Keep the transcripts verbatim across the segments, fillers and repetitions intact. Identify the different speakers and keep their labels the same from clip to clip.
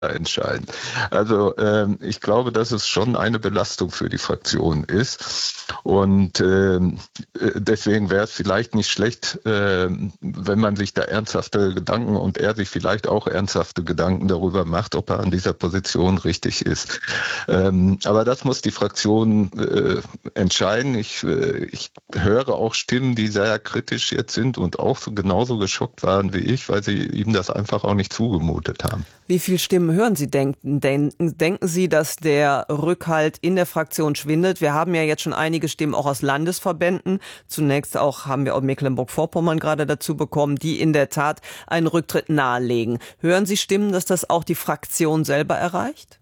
Speaker 1: entscheiden. Also ähm, ich glaube, dass es schon eine Belastung für die Fraktion ist. Und ähm, deswegen wäre es vielleicht nicht schlecht, äh, wenn man sich da ernsthafte Gedanken und er sich vielleicht auch ernsthafte Gedanken darüber macht, ob er an dieser Position richtig ist. Ähm, aber das muss die Fraktion äh, entscheiden. Ich, äh, ich höre auch Stimmen, die sehr kritisch jetzt sind und auch so genauso geschockt waren wie ich, weil sie ihm das einfach auch nicht zugemutet haben.
Speaker 2: Wie viele Stimmen hören Sie denken? Denken, denken Sie, dass der Rückhalt in der Fraktion schwindet? Wir haben ja jetzt schon einige Stimmen auch aus Landesverbänden. Zunächst auch haben wir auch Mecklenburg-Vorpommern gerade dazu bekommen, die in der Tat einen Rücktritt nahelegen. Hören Sie Stimmen, dass das auch die Fraktion selber erreicht?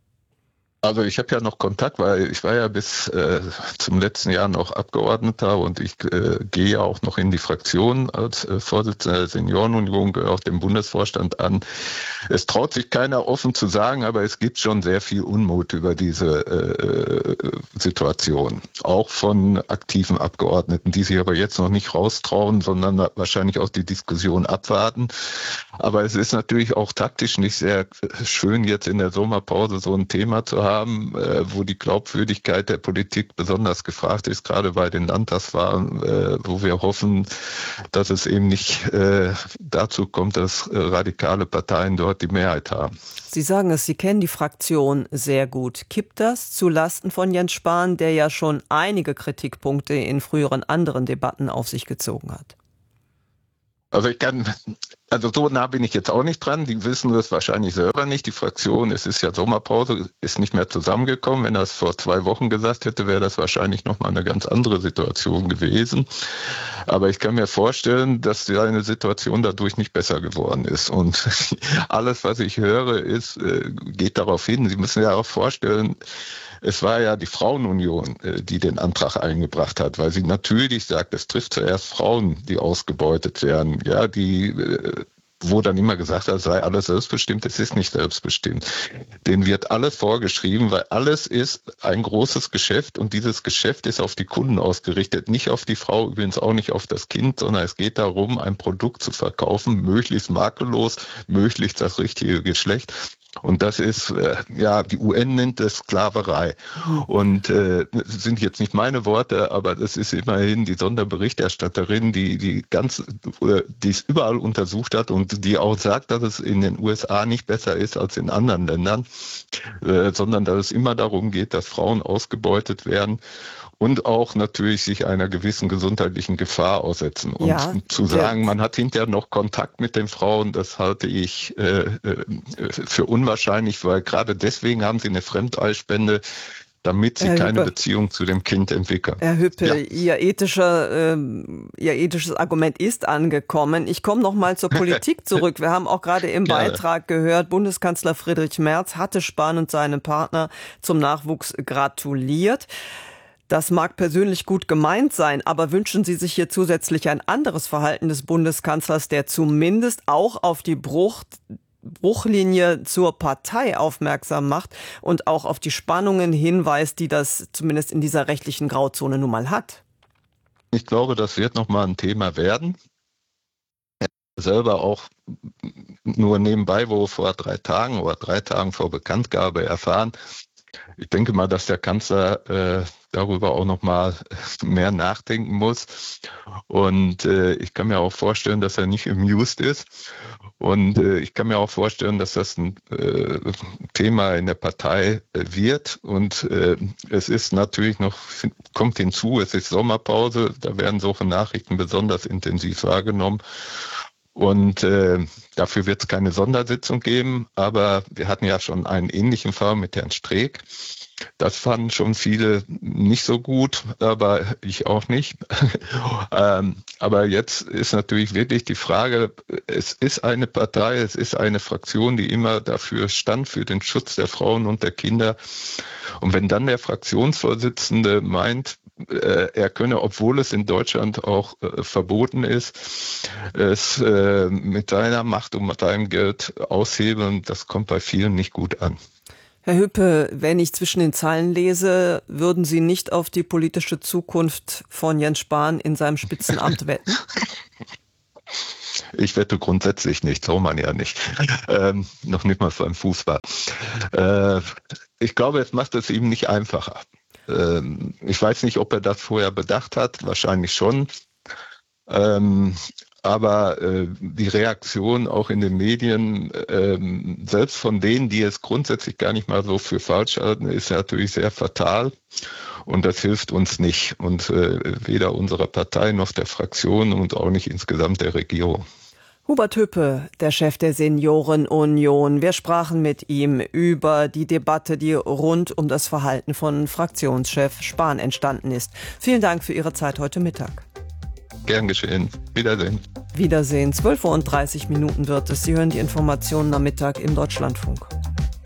Speaker 1: Also ich habe ja noch Kontakt, weil ich war ja bis äh, zum letzten Jahr noch Abgeordneter und ich äh, gehe ja auch noch in die Fraktion als äh, Vorsitzender der Seniorenunion, gehöre auch dem Bundesvorstand an. Es traut sich keiner offen zu sagen, aber es gibt schon sehr viel Unmut über diese äh, Situation. Auch von aktiven Abgeordneten, die sich aber jetzt noch nicht raustrauen, sondern wahrscheinlich auch die Diskussion abwarten. Aber es ist natürlich auch taktisch nicht sehr schön, jetzt in der Sommerpause so ein Thema zu haben, haben, äh, wo die Glaubwürdigkeit der Politik besonders gefragt ist, gerade bei den Landtagswahlen, äh, wo wir hoffen, dass es eben nicht äh, dazu kommt, dass äh, radikale Parteien dort die Mehrheit haben.
Speaker 2: Sie sagen es, Sie kennen die Fraktion sehr gut. Kippt das zu Lasten von Jens Spahn, der ja schon einige Kritikpunkte in früheren anderen Debatten auf sich gezogen hat?
Speaker 1: Also ich kann, also so nah bin ich jetzt auch nicht dran. Die wissen das wahrscheinlich selber nicht. Die Fraktion, es ist ja Sommerpause, ist nicht mehr zusammengekommen. Wenn er es vor zwei Wochen gesagt hätte, wäre das wahrscheinlich nochmal eine ganz andere Situation gewesen. Aber ich kann mir vorstellen, dass seine Situation dadurch nicht besser geworden ist. Und alles, was ich höre, ist, geht darauf hin. Sie müssen ja auch vorstellen, es war ja die Frauenunion, die den Antrag eingebracht hat, weil sie natürlich sagt, es trifft zuerst Frauen, die ausgebeutet werden, ja, die, wo dann immer gesagt hat, es sei alles selbstbestimmt, es ist nicht selbstbestimmt. Denen wird alles vorgeschrieben, weil alles ist ein großes Geschäft und dieses Geschäft ist auf die Kunden ausgerichtet, nicht auf die Frau, übrigens auch nicht auf das Kind, sondern es geht darum, ein Produkt zu verkaufen, möglichst makellos, möglichst das richtige Geschlecht. Und das ist, äh, ja, die U N nennt es Sklaverei. Und äh, das sind jetzt nicht meine Worte, aber das ist immerhin die Sonderberichterstatterin, die die ganz, die es überall untersucht hat und die auch sagt, dass es in den U S A nicht besser ist als in anderen Ländern, äh, sondern dass es immer darum geht, dass Frauen ausgebeutet werden. Und auch natürlich sich einer gewissen gesundheitlichen Gefahr aussetzen. Und
Speaker 2: ja,
Speaker 1: zu sagen, man hat hinterher noch Kontakt mit den Frauen, das halte ich äh, für unwahrscheinlich, weil gerade deswegen haben sie eine Fremdeilspende, damit sie
Speaker 2: Herr
Speaker 1: keine
Speaker 2: Hüppe.
Speaker 1: Beziehung zu dem Kind entwickeln.
Speaker 2: Herr Hüppe,
Speaker 1: Ja.
Speaker 2: Ihr, ethischer, ähm, Ihr ethisches Argument ist angekommen. Ich komme noch mal zur Politik zurück. Wir haben auch gerade im
Speaker 1: Gerne.
Speaker 2: Beitrag gehört, Bundeskanzler Friedrich Merz hatte Spahn und seinem Partner zum Nachwuchs gratuliert. Das mag persönlich gut gemeint sein, aber wünschen Sie sich hier zusätzlich ein anderes Verhalten des Bundeskanzlers, der zumindest auch auf die Bruch, Bruchlinie zur Partei aufmerksam macht und auch auf die Spannungen hinweist, die das zumindest in dieser rechtlichen Grauzone nun mal hat?
Speaker 1: Ich glaube, das wird nochmal ein Thema werden. Er hat selber auch nur nebenbei, wo vor drei Tagen oder drei Tagen vor Bekanntgabe erfahren. Ich denke mal, dass der Kanzler äh, darüber auch noch mal mehr nachdenken muss. Und äh, ich kann mir auch vorstellen, dass er nicht amused ist. Und äh, ich kann mir auch vorstellen, dass das ein äh, Thema in der Partei äh, wird. Und äh, es ist natürlich noch, kommt hinzu, es ist Sommerpause, da werden solche Nachrichten besonders intensiv wahrgenommen. Und äh, dafür wird es keine Sondersitzung geben, aber wir hatten ja schon einen ähnlichen Fall mit Herrn Streeck. Das fanden schon viele nicht so gut, aber ich auch nicht. ähm, aber jetzt ist natürlich wirklich die Frage, es ist eine Partei, es ist eine Fraktion, die immer dafür stand, für den Schutz der Frauen und der Kinder. Und wenn dann der Fraktionsvorsitzende meint, er könne, obwohl es in Deutschland auch äh, verboten ist, es äh, mit seiner Macht und mit seinem Geld aushebeln, das kommt bei vielen nicht gut an.
Speaker 2: Herr Hüppe, wenn ich zwischen den Zeilen lese, würden Sie nicht auf die politische Zukunft von Jens Spahn in seinem Spitzenamt wetten?
Speaker 1: Ich wette grundsätzlich nicht, soll man ja nicht. Ähm, noch nicht mal beim Fußball. Äh, ich glaube, es macht es ihm nicht einfacher. Ähm, ich weiß nicht, ob er das vorher bedacht hat, wahrscheinlich schon. Ähm, aber äh, die Reaktion auch in den Medien, ähm, selbst von denen, die es grundsätzlich gar nicht mal so für falsch halten, ist natürlich sehr fatal. Und das hilft uns nicht. Und äh, weder unserer Partei noch der Fraktion und auch nicht insgesamt der Regierung.
Speaker 2: Hubert Hüppe, der Chef der Seniorenunion. Wir sprachen mit ihm über die Debatte, die rund um das Verhalten von Fraktionschef Spahn entstanden ist. Vielen Dank für Ihre Zeit heute Mittag.
Speaker 1: Gern geschehen. Wiedersehen.
Speaker 2: Wiedersehen. zwölf Uhr und dreißig Minuten wird es. Sie hören die Informationen am Mittag im Deutschlandfunk.